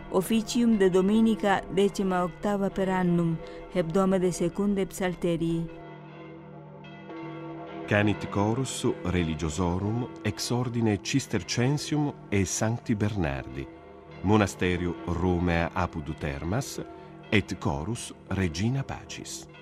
officium de Dominica 18 per annum, hebdome de secunde psalterii. Canit chorus religiosorum ex ordine Cistercensium e Sancti Bernardi, monasterio Romea apud Termas, et chorus Regina Pacis.